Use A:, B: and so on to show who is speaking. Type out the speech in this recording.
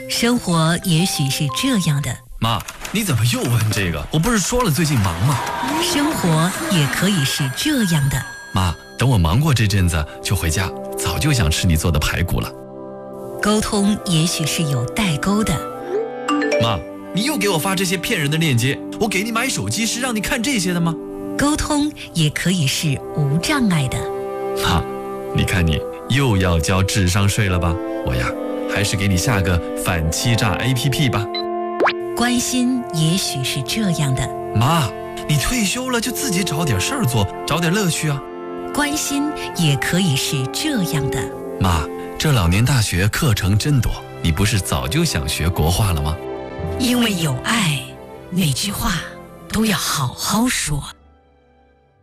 A: 生活也许是这样的。
B: 妈，你怎么又问这个？我不是说了最近忙吗？
A: 生活也可以是这样的。
B: 妈，等我忙过这阵子就回家，早就想吃你做的排骨了。
A: 沟通也许是有代沟的。
B: 妈，你又给我发这些骗人的链接，我给你买手机是让你看这些的吗？
A: 沟通也可以是无障碍的。
B: 妈，你看你又要交智商税了吧？我呀，还是给你下个反欺诈 APP 吧。
A: 关心也许是这样的。
B: 妈，你退休了就自己找点事儿做，找点乐趣啊。
A: 关心也可以是这样的。
B: 妈，这老年大学课程真多，你不是早就想学国画了吗？
A: 因为有爱，每句话都要好好说。